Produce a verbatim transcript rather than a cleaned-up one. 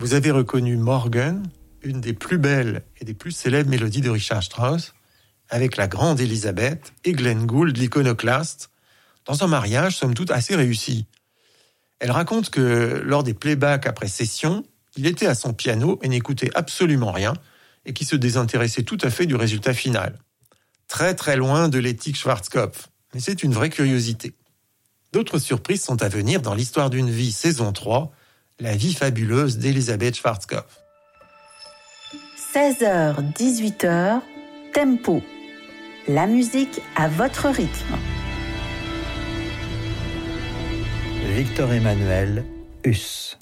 Vous avez reconnu Morgen, une des plus belles et des plus célèbres mélodies de Richard Strauss, avec la grande Elisabeth et Glenn Gould, l'iconoclaste, dans un mariage somme toute assez réussi. Elle raconte que lors des playbacks après session, il était à son piano et n'écoutait absolument rien, et qui se désintéressait tout à fait du résultat final. Très très loin de l'éthique Schwarzkopf, mais c'est une vraie curiosité. D'autres surprises sont à venir dans l'Histoire d'une vie, saison trois, la vie fabuleuse d'Elisabeth Schwarzkopf. seize heures dix-huit heures, Tempo. La musique à votre rythme. Victor Emmanuel Huss.